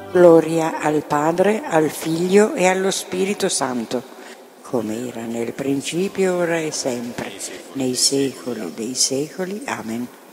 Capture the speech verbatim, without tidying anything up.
Gloria al Padre, al Figlio e allo Spirito Santo, come era nel principio, ora e sempre, nei secoli dei secoli. Amen.